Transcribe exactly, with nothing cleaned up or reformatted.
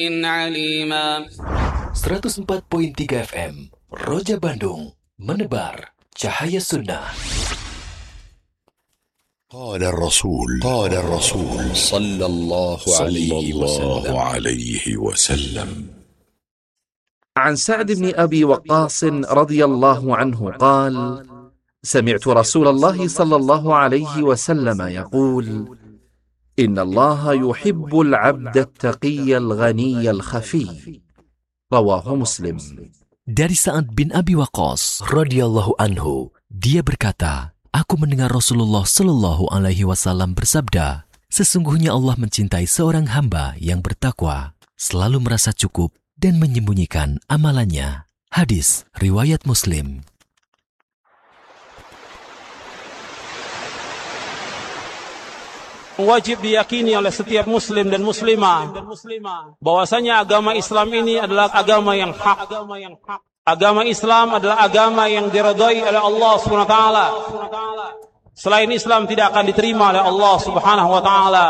عليما seratus empat koma tiga F M Roja Bandung, menebar cahaya sunnah. قال الرسول قال الرسول صلى الله عليه وسلم عليه وسلم عن سعد بن أبي وقاص رضي الله عنه قال: سمعت رسول الله صلى الله عليه وسلم يقول: إن الله يحب العبد التقي الغني الخفي. رواه مسلم. Dari Sa'ad bin Abi Waqqas radhiyallahu anhu, dia berkata, aku mendengar Rasulullah Shallallahu alaihi wasallam bersabda, sesungguhnya Allah mencintai seorang hamba yang bertakwa, selalu merasa cukup dan menyembunyikan amalannya. Hadis riwayat Muslim. Wajib diyakini oleh setiap muslim dan muslimah bahwasanya agama Islam ini adalah agama yang hak. Agama Islam adalah agama yang diridhai oleh Allah Subhanahu wa taala. Selain Islam tidak akan diterima oleh Allah Subhanahu wa taala.